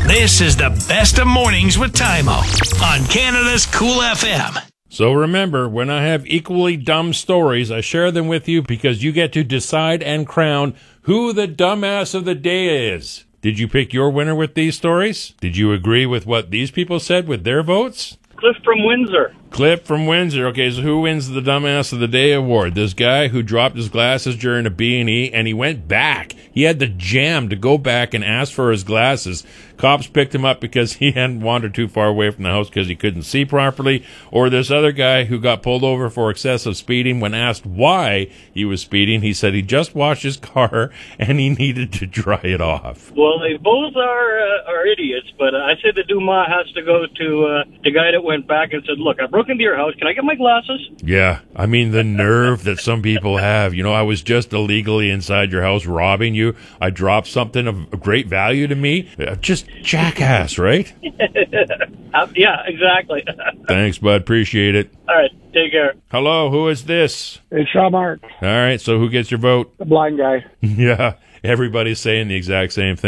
This is the best of mornings with Tymo on Canada's Cool FM. So remember, when I have equally dumb stories, I share them with you because you get to decide and crown who the dumbass of the day is. Did you pick your winner with these stories? Did you agree with what these people said with their votes? Cliff from Windsor. Clip from Windsor. Okay, so who wins the Dumbass of the Day award? This guy who dropped his glasses during a B&E, and he went back. He had the jam to go back and ask for his glasses. Cops picked him up because he hadn't wandered too far away from the house because he couldn't see properly. Or this other guy who got pulled over for excessive speeding. When asked why he was speeding, he said he just washed his car and he needed to dry it off. Well, they both are idiots, but I say the Dumas has to go to the guy that went back and said, look, I broke into your house. Can I get my glasses? Yeah, I mean, the nerve that some people have. You know, I was just illegally inside your house robbing you. I dropped something of great value to me. Just jackass, right? Yeah, exactly. Thanks, bud. Appreciate it. All right, take care. Hello, who is this? It's Shaw Mark, All right, so who gets your vote? the blind guy. Yeah, everybody's saying the exact same thing.